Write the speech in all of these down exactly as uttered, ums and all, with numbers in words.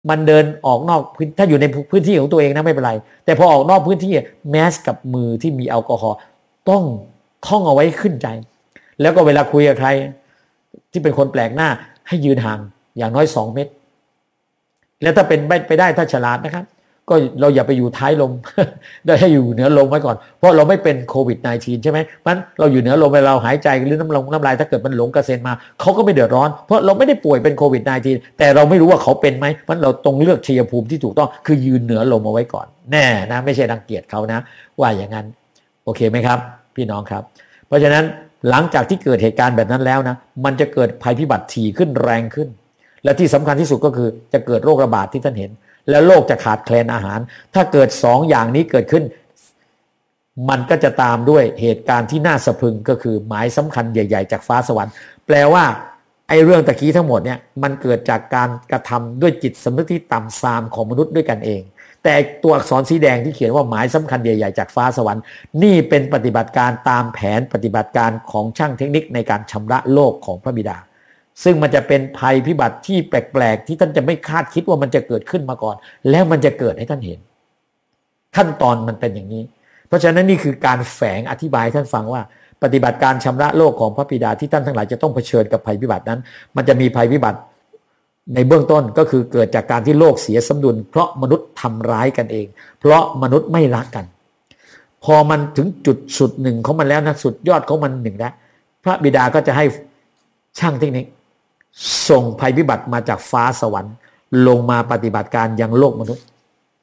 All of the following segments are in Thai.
มันเดินออกนอกพื้นถ้าอยู่ในพื้นที่ของตัวเองนะไม่เป็นไรแต่พอออกนอกพื้นที่แมสกับมือที่มีแอลกอฮอล์ต้องท่องเอาไว้ขึ้นใจแล้วก็เวลาคุยกับใครที่เป็นคนแปลกหน้าให้ยืนห่างอย่างน้อยสองเมตรแล้วถ้าเป็นไปได้ถ้าฉลาดนะครับก็เราอย่าไปอยู่ท้ายลม ได้ให้อยู่เหนือลมไว้ก่อนเพราะเราไม่เป็นโควิด สิบเก้า ใช่ไหมมันเราอยู่เหนือลมเวลาเราหายใจหรือน้ำลงน้ำลายถ้าเกิดมันหลงกระเซ็นมาเขาก็ไม่เดือดร้อนเพราะเราไม่ได้ป่วยเป็นโควิด สิบเก้า แต่เราไม่รู้ว่าเขาเป็นไหมเพราะเราต้องเลือกชัยภูมิที่ถูกต้องคือยืนเหนือลมเอาไว้ก่อนแน่นะไม่ใช่รังเกียจเขานะว่าอย่างนั้นโอเคไหมครับพี่น้องครับเพราะฉะนั้นหลังจากที่เกิดเหตุการณ์แบบนั้นแล้วนะมันจะเกิดภัยพิบัติถี่ขึ้นแรงขึ้นและที่สำคัญที่สุดก็คือจะเกิดโรคระบาดที่ท่านเห็นแล้วโลกจะขาดแคลนอาหารถ้าเกิดสองอย่างนี้เกิดขึ้นมันก็จะตามด้วยเหตุการณ์ที่น่าสะพรึงก็คือหมายสำคัญใหญ่ๆจากฟ้าสวรรค์แปลว่าไอ้เรื่องตะกี้ทั้งหมดเนี่ยมันเกิดจากการกระทำด้วยจิตสำนึกที่ต่ำทรามของมนุษย์ด้วยกันเองแต่ตัวอักษรสีแดงที่เขียนว่าหมายสำคัญใหญ่ๆจากฟ้าสวรรค์นี่เป็นปฏิบัติการตามแผนปฏิบัติการของช่างเทคนิคในการชำระโลกของพระบิดาซึ่งมันจะเป็นภัยพิบัติที่แปลกๆที่ท่านจะไม่คาดคิดว่ามันจะเกิดขึ้นมาก่อนแล้วมันจะเกิดให้ท่านเห็นขั้นตอนมันเป็นอย่างนี้เพราะฉะนั้นนี่คือการแฝงอธิบายท่านฟังว่าปฏิบัติการชำระโลกของพระบิดาที่ท่านทั้งหลายจะต้องเผชิญกับภัยพิบัตินั้นมันจะมีภัยพิบัติในเบื้องต้นก็คือเกิดจากการที่โลกเสียสมดุลเพราะมนุษย์ทำร้ายกันเองเพราะมนุษย์ไม่รักกันพอมันถึงจุดสุดหนึ่งของมันแล้วนะสุดยอดของมันหนึ่งแล้วพระบิดาก็จะให้ช่างเทคนิคส่งภัยพิบัติมาจากฟ้าสวรรค์ลงมาปฏิบัติการยังโลกมนุษย์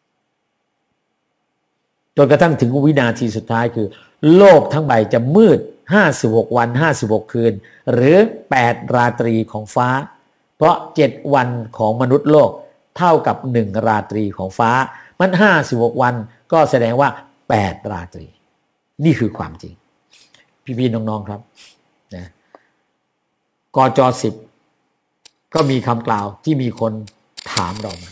จนกระทั่งถึงวินาทีสุดท้ายคือโลกทั้งใบจะมืดห้าสิบหกวันห้าสิบหกคืนหรือแปดราตรีของฟ้าเพราะเจ็ดวันของมนุษย์โลกเท่ากับหนึ่งราตรีของฟ้ามันห้าสิบหกวันก็แสดงว่าแปดราตรีนี่คือความจริงพี่ๆน้องๆครับนะกจสิบก็มีคำกล่าวที่มีคนถามเรามา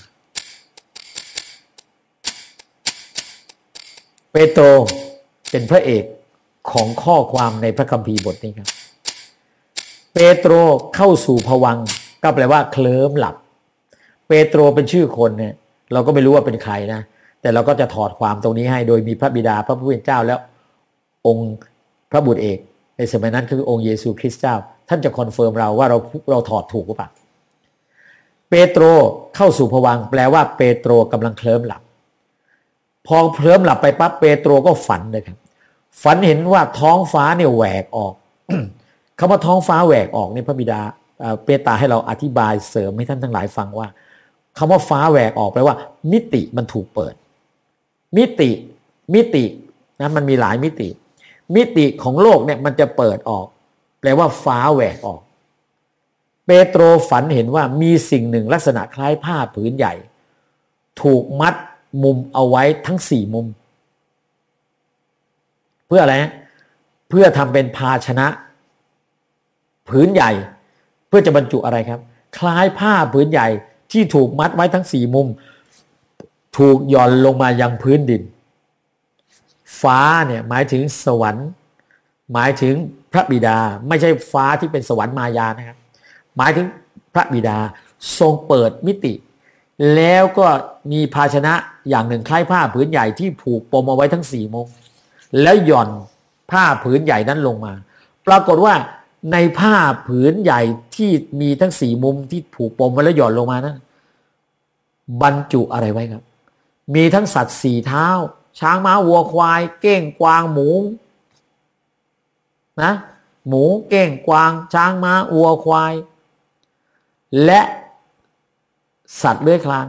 เปโตรเป็นพระเอกของข้อความในพระคัมภีร์บทนี้ครับเปโตรเข้าสู่ภวังค์ก็แปลว่าเคลิ้มหลับเปโตรเป็นชื่อคนเนี่ยเราก็ไม่รู้ว่าเป็นใครนะแต่เราก็จะถอดความตรงนี้ให้โดยมีพระบิดาพระผู้เป็นเจ้าแล้วองค์พระบุตรเอกในสมัยนั้นคือองค์เยซูคริสต์เจ้าท่านจะคอนเฟิร์มเราว่าเราเราถอดถูกหรือเปล่าเปโตรเข้าสู่ภวังค์แปลว่าเปโตรกำลังเคลิ้มหลับพอเคลิ้มหลับไปปั๊บเปโตรก็ฝันเลยครับฝันเห็นว่าท้องฟ้าเนี่ยแหวกออก คำว่าท้องฟ้าแหวกออกในพระบิดาเปตาให้เราอธิบายเสริมให้ท่านทั้งหลายฟังว่าคำว่าฟ้าแหวกออกแปลว่ามิติมันถูกเปิดมิติมิตินะมันมีหลายมิติมิติของโลกเนี่ยมันจะเปิดออกแปลว่าฟ้าแหวกออกเปโตรฝันเห็นว่ามีสิ่งหนึ่งลักษณะคล้ายผ้าผืนใหญ่ถูกมัดมุมเอาไว้ทั้งสี่มุมเพื่ออะไรเพื่อทำเป็นภาชนะผืนใหญ่เพื่อจะบรรจุอะไรครับคล้ายผ้าผืนใหญ่ที่ถูกมัดไว้ทั้งสี่มุมถูกหย่อนลงมายังพื้นดินฟ้าเนี่ยหมายถึงสวรรค์หมายถึงพระบิดาไม่ใช่ฟ้าที่เป็นสวรรค์มายานะครับหมายถึงพระบิดาทรงเปิดมิติแล้วก็มีภาชนะอย่างหนึ่งคล้ายผ้าผืนใหญ่ที่ผูกปมเอาไว้ทั้งสี่มุมแล้วหย่อนผ้าผืนใหญ่นั้นลงมาปรากฏว่าในผ้าผืนใหญ่ที่มีทั้งสี่มุมที่ผูกปมไว้แล้วหย่อนลงมานั้นบรรจุอะไรไว้ครับมีทั้งสัตว์สี่เท้าช้างม้าวัวควายเก้งกวางหมูนะหมูเก้งกวางช้างม้าวัวควายและสัตว์เลื้อยคลาน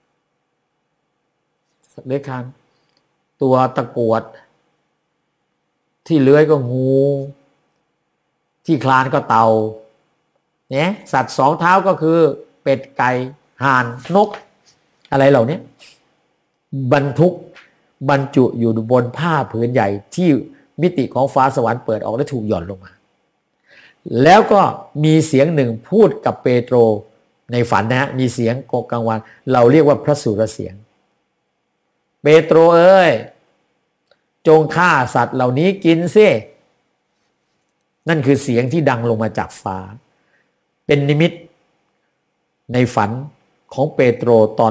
สัตว์เลื้อยคลานตัวตะกรวดที่เลื้อยก็งูที่คลานก็เต่าเนี่ยสัตว์สองเท้าก็คือเป็ดไก่ห่านนกอะไรเหล่านี้บรรทุกบรรจุอยู่บนผ้าผืนใหญ่ที่มิติของฟ้าสวรรค์เปิดออกและถูกหย่อนลงมาแล้วก็มีเสียงหนึ่งพูดกับเปโตรในฝันนะฮะมีเสียงกกลางวันเราเรียกว่าพระสุรเสียงเปโตรเอ้ยจงฆ่าสัตว์เหล่านี้กินสินั่นคือเสียงที่ดังลงมาจากฟ้าเป็นนิมิตในฝันของเปโตรตอน